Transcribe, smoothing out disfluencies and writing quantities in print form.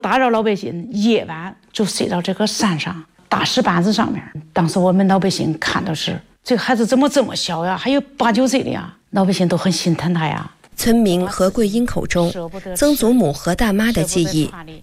打扰老百姓夜晚就睡到这个山上大石板子上面。当时我们老百姓看到是这个孩子怎么这么小呀，还有8、9岁的呀，老百姓都很心疼他呀。 村民何桂英口中，曾祖母何大妈的记忆